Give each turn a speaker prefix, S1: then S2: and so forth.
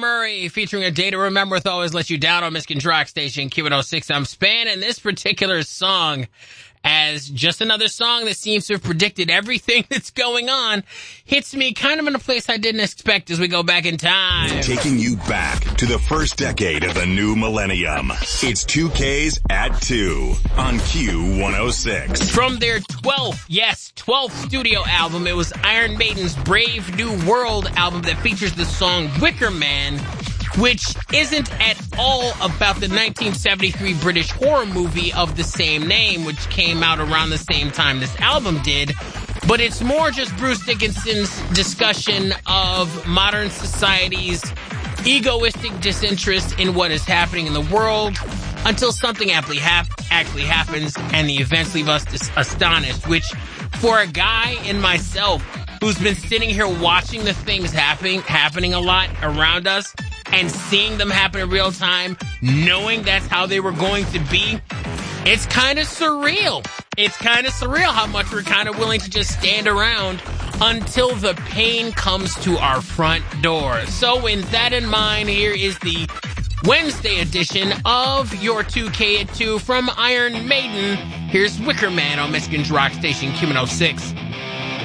S1: Murray featuring A Day to Remember with Always Let You Down on Miskin Rock Station Q106. I'm Span, and this particular song, as just another song that seems to have predicted everything that's going on, hits me kind of in a place I didn't expect as we go back in time.
S2: Taking you back to the first decade of the new millennium. It's 2Ks at 2 on Q106.
S1: From their 12th studio album, it was Iron Maiden's Brave New World album that features the song Wicker Man, which isn't at all about the 1973 British horror movie of the same name, which came out around the same time this album did. But it's more just Bruce Dickinson's discussion of modern society's egoistic disinterest in what is happening in the world until something actually happens and the events leave us astonished, which for a guy in myself who's been sitting here watching the things happening a lot around us and seeing them happen in real time, knowing that's how they were going to be, it's kind of surreal. It's kind of surreal how much we're kind of willing to just stand around until the pain comes to our front door. So with that in mind, here is the Wednesday edition of your 2K at 2 from Iron Maiden. Here's Wicker Man on Michigan's Rock Station Q106.